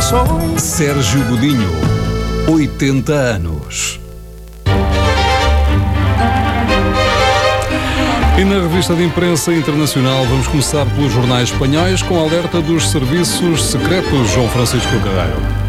corações. Sérgio Godinho, 80 anos. E na revista de imprensa internacional vamos começar pelos jornais espanhóis com alerta dos serviços secretos. João Francisco Guerreiro.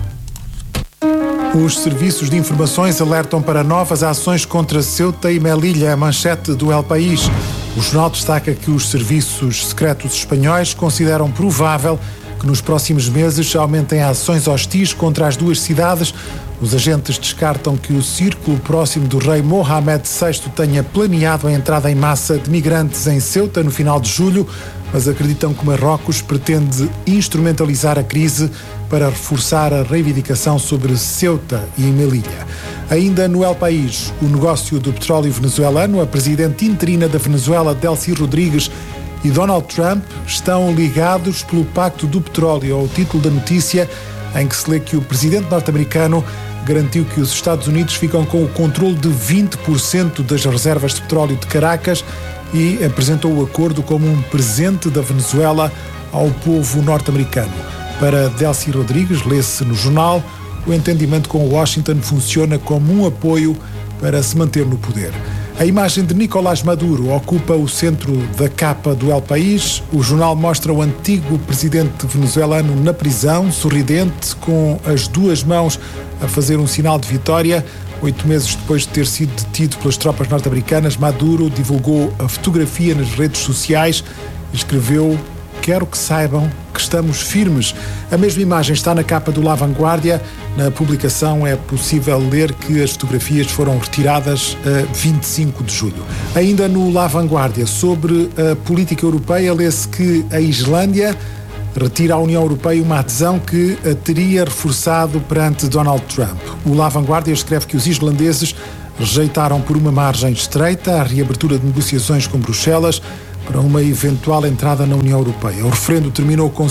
Os serviços de informações alertam para novas ações contra Ceuta e Melilla, a manchete do El País. O jornal destaca que os serviços secretos espanhóis consideram provável que nos próximos meses aumentem ações hostis contra as duas cidades. Os agentes descartam que o círculo próximo do rei Mohamed VI tenha planeado a entrada em massa de migrantes em Ceuta no final de julho, mas acreditam que Marrocos pretende instrumentalizar a crise para reforçar a reivindicação sobre Ceuta e Melilla. Ainda no El País, o negócio do petróleo venezuelano, a presidente interina da Venezuela, Delcy Rodrigues, e Donald Trump estão ligados pelo Pacto do Petróleo, ao título da notícia, em que se lê que o presidente norte-americano garantiu que os Estados Unidos ficam com o controle de 20% das reservas de petróleo de Caracas e apresentou o acordo como um presente da Venezuela ao povo norte-americano. Para Delcy Rodrigues, lê-se no jornal, o entendimento com Washington funciona como um apoio para se manter no poder. A imagem de Nicolás Maduro ocupa o centro da capa do El País. O jornal mostra o antigo presidente venezuelano na prisão, sorridente, com as duas mãos a fazer um sinal de vitória. 8 meses depois de ter sido detido pelas tropas norte-americanas, Maduro divulgou a fotografia nas redes sociais e escreveu: "Quero que saibam que estamos firmes." A mesma imagem está na capa do La Vanguardia. Na publicação é possível ler que as fotografias foram retiradas a 25 de julho. Ainda no La Vanguardia, sobre a política europeia, lê-se que a Islândia retira à União Europeia uma adesão que a teria reforçado perante Donald Trump. O La Vanguardia escreve que os islandeses rejeitaram por uma margem estreita a reabertura de negociações com Bruxelas para uma eventual entrada na União Europeia. O referendo terminou com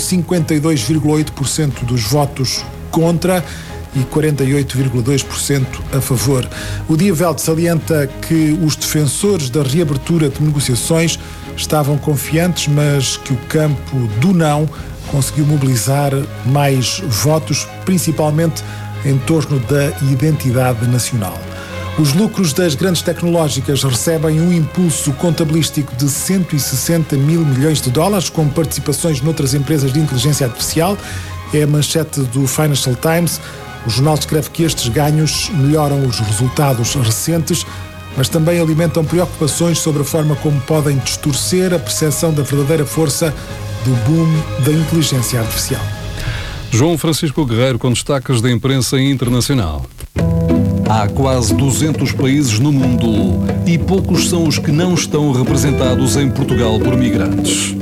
52,8% dos votos contra e 48,2% a favor. O Die Welt salienta que os defensores da reabertura de negociações estavam confiantes, mas que o campo do não conseguiu mobilizar mais votos, principalmente em torno da identidade nacional. Os lucros das grandes tecnológicas recebem um impulso contabilístico de 160 mil milhões de dólares, com participações noutras empresas de inteligência artificial. É a manchete do Financial Times. O jornal escreve que estes ganhos melhoram os resultados recentes, mas também alimentam preocupações sobre a forma como podem distorcer a percepção da verdadeira força do boom da inteligência artificial. João Francisco Guerreiro, com destaques da imprensa internacional. Há quase 200 países no mundo e poucos são os que não estão representados em Portugal por migrantes.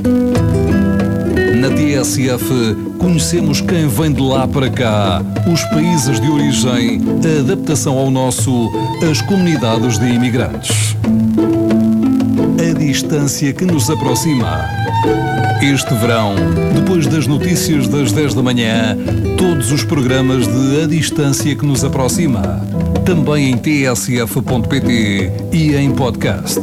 Na TSF, conhecemos quem vem de lá para cá, os países de origem, a adaptação ao nosso, as comunidades de imigrantes. A distância que nos aproxima. Este verão, depois das notícias das 10 da manhã, todos os programas de A Distância que nos aproxima. Também em tsf.pt e em podcast.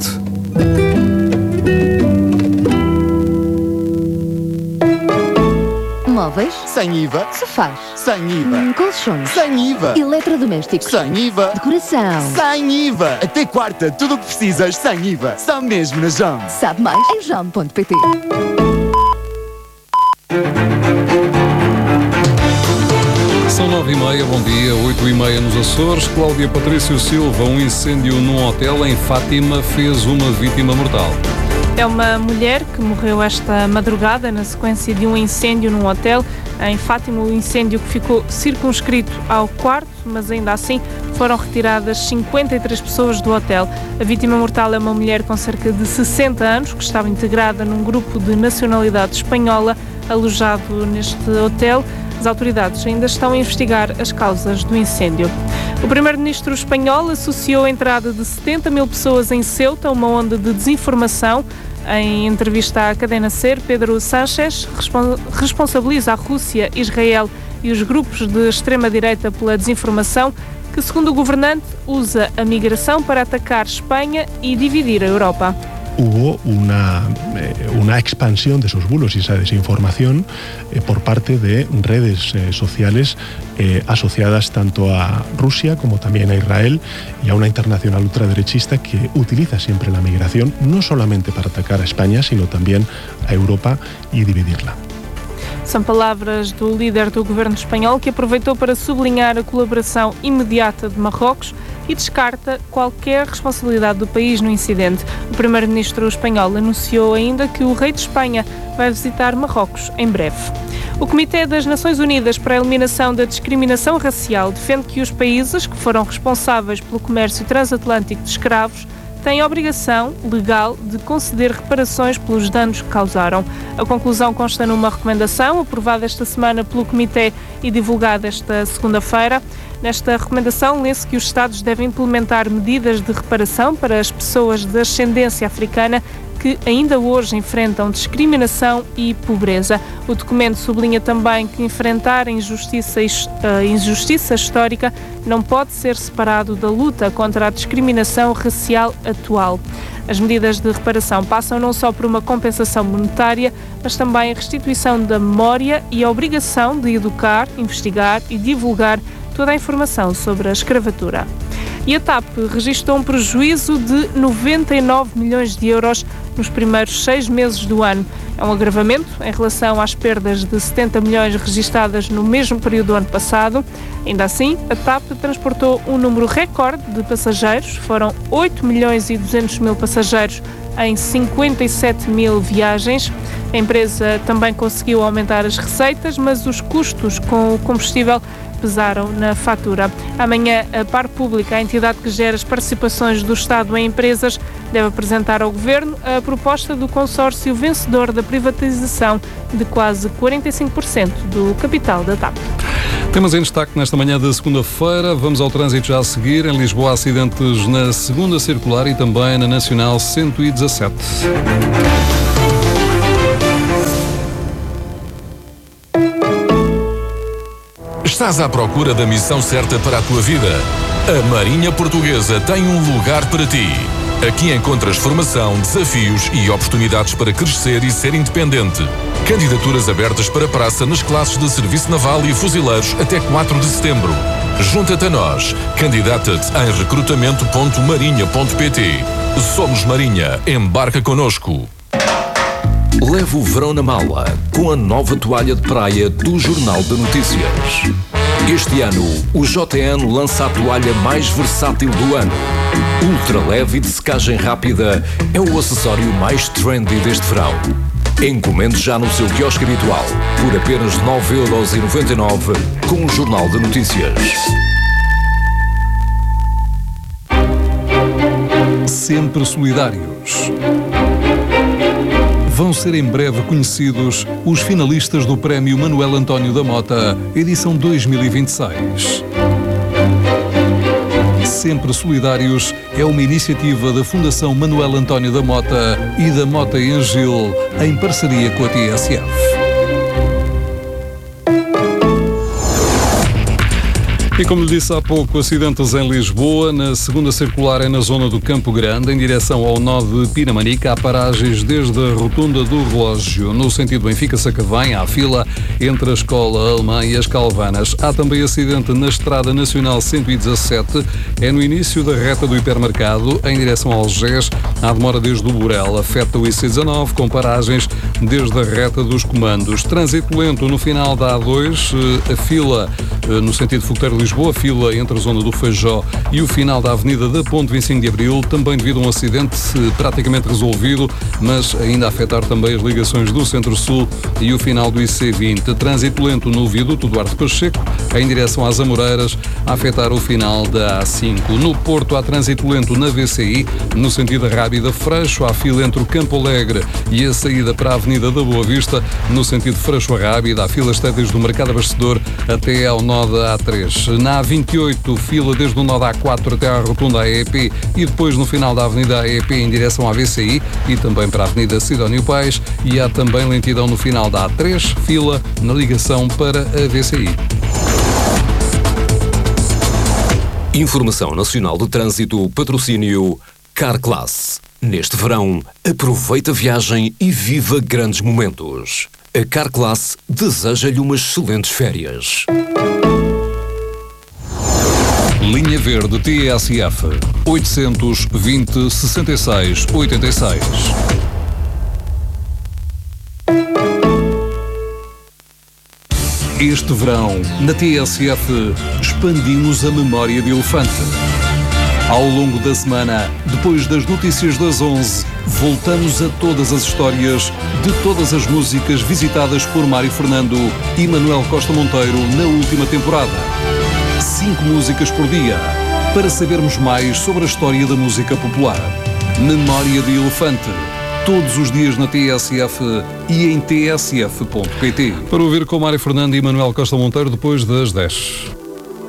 Móveis? Sem IVA. Sofás? Sem IVA. Colchões? Sem IVA. Eletrodomésticos? Sem IVA. Decoração? Sem IVA. Até quarta, tudo o que precisas sem IVA. Só mesmo na JOM. Sabe mais em JOM.pt. São 9h30, bom dia, 8h30 nos Açores. Cláudia Patrício Silva, um incêndio num hotel em Fátima fez uma vítima mortal. É uma mulher que morreu esta madrugada na sequência de um incêndio num hotel em Fátima. O incêndio que ficou circunscrito ao quarto, mas ainda assim foram retiradas 53 pessoas do hotel. A vítima mortal é uma mulher com cerca de 60 anos que estava integrada num grupo de nacionalidade espanhola alojado neste hotel. As autoridades ainda estão a investigar as causas do incêndio. O primeiro-ministro espanhol associou a entrada de 70 mil pessoas em Ceuta a uma onda de desinformação. Em entrevista à cadena SER, Pedro Sánchez responsabiliza a Rússia, Israel e os grupos de extrema-direita pela desinformação que, segundo o governante, usa a migração para atacar Espanha e dividir a Europa. hubo una expansión de esos bulos y esa desinformación por parte de redes sociales asociadas tanto a Rusia como también a Israel y a una internacional ultraderechista que utiliza siempre la migración no solamente para atacar a España, sino también a Europa y dividirla. São palavras do líder do governo espanhol, que aproveitou para sublinhar a colaboração imediata de Marrocos e descarta qualquer responsabilidade do país no incidente. O primeiro-ministro espanhol anunciou ainda que o rei de Espanha vai visitar Marrocos em breve. O Comitê das Nações Unidas para a Eliminação da Discriminação Racial defende que os países que foram responsáveis pelo comércio transatlântico de escravos têm a obrigação legal de conceder reparações pelos danos que causaram. A conclusão consta numa recomendação aprovada esta semana pelo Comitê e divulgada esta segunda-feira. Nesta recomendação lê-se que os Estados devem implementar medidas de reparação para as pessoas de ascendência africana que ainda hoje enfrentam discriminação e pobreza. O documento sublinha também que enfrentar a injustiça histórica não pode ser separado da luta contra a discriminação racial atual. As medidas de reparação passam não só por uma compensação monetária, mas também a restituição da memória e a obrigação de educar, investigar e divulgar toda a informação sobre a escravatura. E a TAP registrou um prejuízo de 99 milhões de euros nos primeiros 6 meses do ano. É um agravamento em relação às perdas de 70 milhões registadas no mesmo período do ano passado. Ainda assim, a TAP transportou um número recorde de passageiros. Foram 8 milhões e 200 mil passageiros em 57 mil viagens. A empresa também conseguiu aumentar as receitas, mas os custos com o combustível pesaram na fatura. Amanhã, a Par Pública, a entidade que gera as participações do Estado em empresas, deve apresentar ao Governo a proposta do consórcio vencedor da privatização de quase 45% do capital da TAP. Temos em destaque nesta manhã de segunda-feira. Vamos ao trânsito já a seguir. Em Lisboa, acidentes na segunda circular e também na Nacional 117. Estás à procura da missão certa para a tua vida? A Marinha Portuguesa tem um lugar para ti. Aqui encontras formação, desafios e oportunidades para crescer e ser independente. Candidaturas abertas para praça nas classes de Serviço Naval e Fuzileiros até 4 de setembro. Junta-te a nós. Candidata-te em recrutamento.marinha.pt. Somos Marinha. Embarca connosco. Leve o verão na mala com a nova toalha de praia do Jornal de Notícias. Este ano, o JN lança a toalha mais versátil do ano. Ultra leve e de secagem rápida é o acessório mais trendy deste verão. Encomende já no seu quiosque habitual por apenas 9,99€ com o Jornal de Notícias. Sempre solidários. Vão ser em breve conhecidos os finalistas do Prémio Manuel António da Mota, edição 2026. Sempre Solidários é uma iniciativa da Fundação Manuel António da Mota e da Mota e Angil, em parceria com a TSF. E como lhe disse há pouco, acidentes em Lisboa, na segunda circular é na zona do Campo Grande, em direção ao nó de Pinamanica, há paragens desde a rotunda do relógio. No sentido Benfica-Sacavém, há fila entre a Escola Alemã e as Calvanas. Há também acidente na Estrada Nacional 117, é no início da reta do hipermercado, em direção ao Algés. Há demora desde o Burel, afeta o IC19, com paragens desde a reta dos comandos. Trânsito lento no final da A2, a fila no sentido Fogoteiro-Lisboa, a fila entre a zona do Feijó e o final da Avenida da Ponte 25 de Abril, também devido a um acidente praticamente resolvido, mas ainda a afetar também as ligações do Centro-Sul e o final do IC20. Trânsito lento no viaduto Duarte Pacheco, em direção às Amoreiras, a afetar o final da A5. No Porto, há trânsito lento na VCI, no sentido da Rábida Freixo, há fila entre o Campo Alegre e a saída para a Avenida da Boa Vista, no sentido Freixo a Rábida, há filas desde o Mercado Abastecedor até ao nó da A3. Na A28, fila desde o nó da A4 até à rotunda AEP e depois no final da Avenida AEP em direção à VCI e também para a Avenida Sidónio Pais, e há também lentidão no final da A3, fila na ligação para a VCI. Informação Nacional de Trânsito, patrocínio Carclass. Neste verão, aproveita a viagem e viva grandes momentos. A Carclass deseja-lhe umas excelentes férias. Linha Verde TSF 820 66 86. Este verão, na TSF, expandimos a memória de elefante. Ao longo da semana, depois das notícias das 11, voltamos a todas as histórias de todas as músicas visitadas por Mário Fernando e Manuel Costa Monteiro na última temporada. 5 músicas por dia, para sabermos mais sobre a história da música popular. Memória de Elefante. Todos os dias na TSF e em tsf.pt. Para ouvir com Mário Fernando e Manuel Costa Monteiro depois das 10.